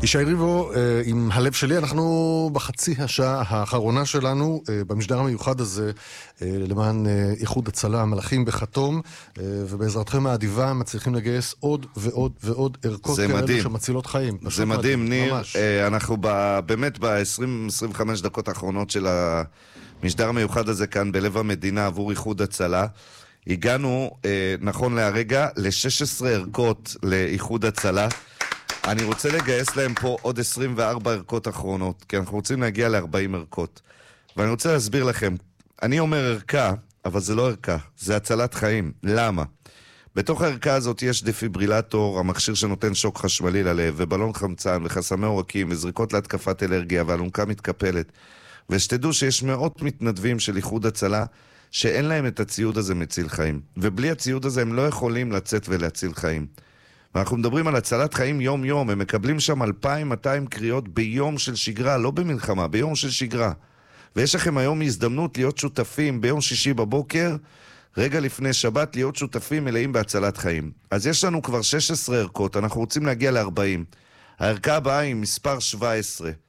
ישי ריבו, עם הלב שלי, אנחנו בחצי השעה האחרונה שלנו, במשדר המיוחד הזה, למען איחוד הצלה, מלאכים בחתום, ובעזרתכם האדיבה מצליחים לגייס עוד ועוד ועוד ערכות כאלה שמצילות חיים. זה מדהים, ניר. אנחנו באמת ב-20-25 דקות האחרונות של המשדר המיוחד הזה כאן בלב המדינה עבור איחוד הצלה, הגענו, נכון להרגע, ל-16 ערכות לאיחוד הצלה. אני רוצה לגייס להם פה עוד 24 ערכות אחרונות, כי אנחנו רוצים להגיע ל-40 ערכות. ואני רוצה להסביר לכם, אני אומר ערכה, אבל זה לא ערכה, זה הצלת חיים. למה? בתוך הערכה הזאת יש דפיברילטור, המכשיר שנותן שוק חשמלי ללב, ובלון חמצן, וחסמי עורקים, וזריקות להתקפת אלרגיה, והלונקה מתקפלת. ושתדעו שיש מאות מתנדבים של איחוד הצלה, שאין להם את הציוד הזה מציל חיים. ובלי הציוד הזה הם לא יכולים לצאת ולהציל חיים. ואנחנו מדברים על הצלת חיים יום-יום, הם מקבלים שם 2,200 קריאות ביום של שגרה, לא במלחמה, ביום של שגרה. ויש לכם היום הזדמנות להיות שותפים ביום שישי בבוקר, רגע לפני שבת, להיות שותפים מלאים בהצלת חיים. אז יש לנו כבר 16 ערכות, אנחנו רוצים להגיע ל-40. הערכה הבאה היא מספר 17.